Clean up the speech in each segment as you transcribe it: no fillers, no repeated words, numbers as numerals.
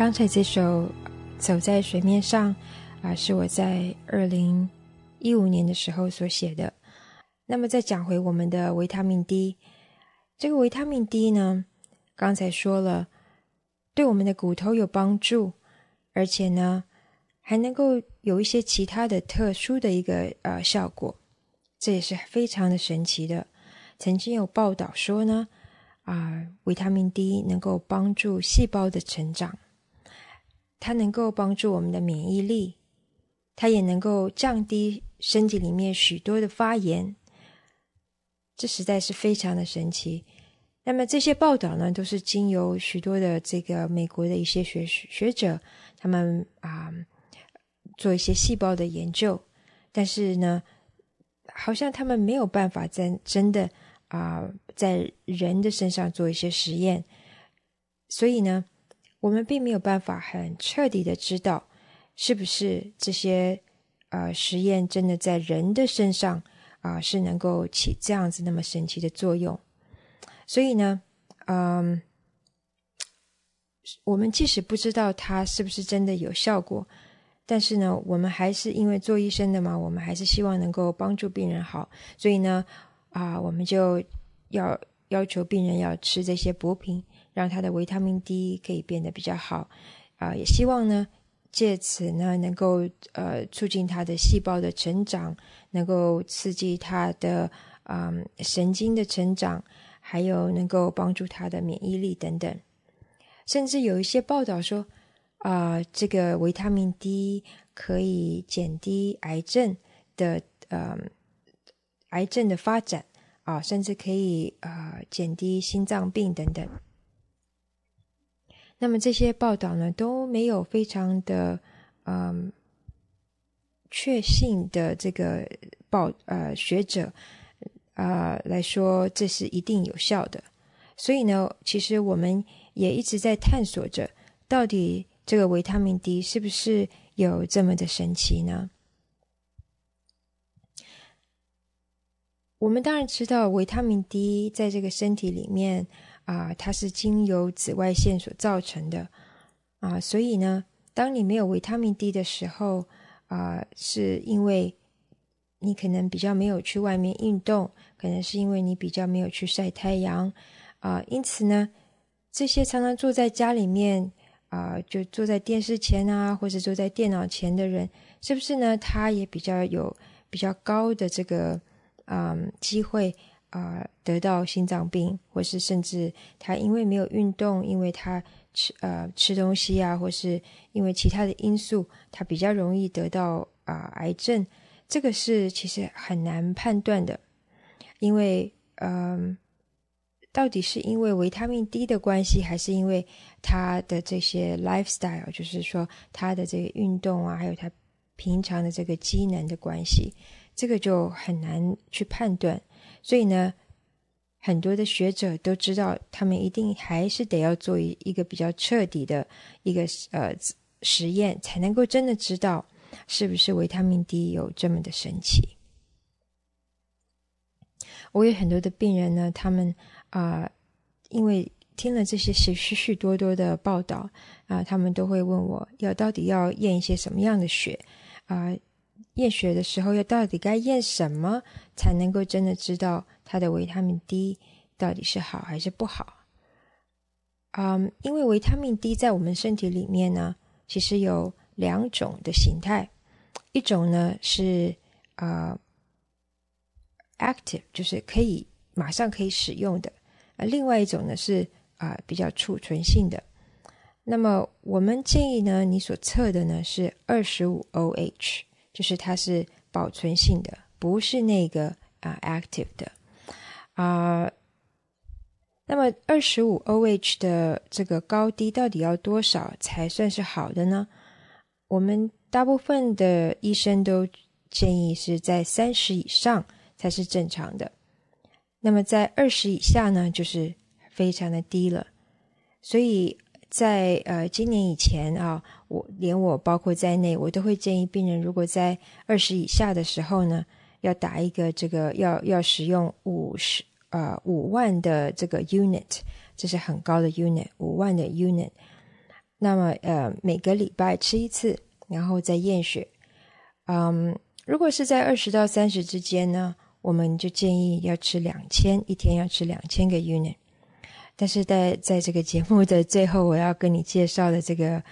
刚才这首走在水面上是我在2015年的时候所写的。那么再讲回我们的维他命 D， 这个维他命 D 呢，刚才说了对我们的骨头有帮助，而且呢还能够有一些其他的特殊的一个效果，这也是非常的神奇的。曾经有报道说呢维他命 D 能够帮助细胞的成长，它能够帮助我们的免疫力，它也能够降低身体里面许多的发炎，这实在是非常的神奇。那么这些报道呢，都是经由许多的这个美国的一些学者，他们做一些细胞的研究，但是呢，好像他们没有办法真的在人的身上做一些实验，所以呢，我们并没有办法很彻底的知道是不是这些实验真的在人的身上是能够起这样子那么神奇的作用。所以呢我们即使不知道它是不是真的有效果，但是呢我们还是因为做医生的嘛，我们还是希望能够帮助病人好，所以呢我们就要求病人要吃这些补品，让他的维他命 D 可以变得比较好也希望呢借此呢能够促进他的细胞的成长，能够刺激他的神经的成长，还有能够帮助他的免疫力等等。甚至有一些报道说这个维他命 D 可以减低癌症的发展甚至可以减低心脏病等等。那么这些报道呢都没有非常的确信的这个学者来说这是一定有效的。所以呢其实我们也一直在探索着，到底这个维他命 D 是不是有这么的神奇呢？我们当然知道维他命 D 在这个身体里面它是经由紫外线所造成的所以呢当你没有维他命 D 的时候是因为你可能比较没有去外面运动，可能是因为你比较没有去晒太阳因此呢这些常常坐在家里面就坐在电视前或者坐在电脑前的人，是不是呢他也比较高的这个机会得到心脏病，或是甚至他因为没有运动，因为他吃东西或是因为其他的因素，他比较容易得到癌症。这个是其实很难判断的，因为到底是因为维他命 D 的关系，还是因为他的这些 lifestyle， 就是说他的这个运动还有他平常的这个机能的关系，这个就很难去判断。所以呢很多的学者都知道，他们一定还是得要做一个比较彻底的一个实验，才能够真的知道是不是维他命 D 有这么的神奇。我有很多的病人呢，他们因为听了这些许多的报道他们都会问我到底要验一些什么样的血验血的时候到底该验什么，才能够真的知道它的维他命 D 到底是好还是不好因为维他命 D 在我们身体里面呢其实有2种的形态，一种呢是active， 就是马上可以使用的另外一种呢是比较储存性的。那么我们建议呢你所测的呢是 25OH， 就是它是保存性的，不是那个active 的那么 25OH 的这个高低到底要多少才算是好的呢？我们大部分的医生都建议是在30以上才是正常的，那么在20以下呢就是非常的低了。所以在今年以前我包括在内，我都会建议病人如果在20以下的时候呢，要打一个这个要使用5万的这个 unit， 这是很高的 unit， 5万的 unit。 那么每个礼拜吃一次，然后再验血。如果是在20到30之间呢，我们就建议要吃2000，一天要吃2000个 unit。但是在这个节目的最后，我要跟你介绍了这个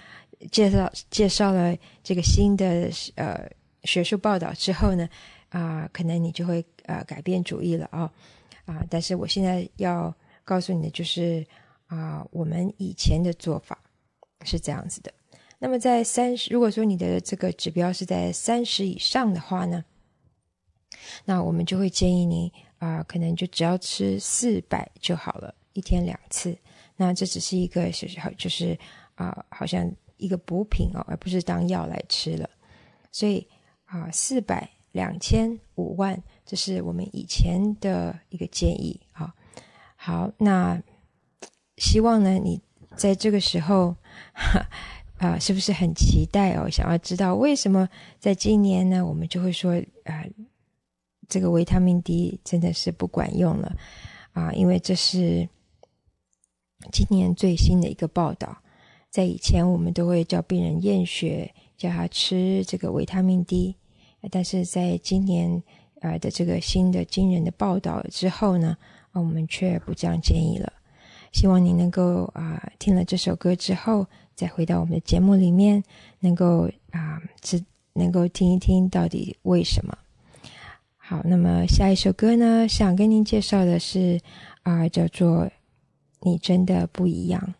新的学术报道之后呢，可能你就会改变主意了但是我现在要告诉你的就是我们以前的做法是这样子的。那么在30，如果说你的这个指标是在30以上的话呢，那我们就会建议你可能就只要吃400就好了，一天2次。那这只是一个就是好像一个补品而不是当药来吃了。所以400、2000、5万，这是我们以前的一个建议好，那希望呢你在这个时候是不是很期待想要知道为什么在今年呢我们就会说这个维他命 D 真的是不管用了因为这是今年最新的一个报道。在以前我们都会叫病人验血，叫他吃这个维他命 D， 但是在今年的这个新的惊人的报道之后呢我们却不这样建议了。希望你能够听了这首歌之后再回到我们的节目里面，能够听一听到底为什么。好，那么下一首歌呢，想跟您介绍的是叫做你真的不一样。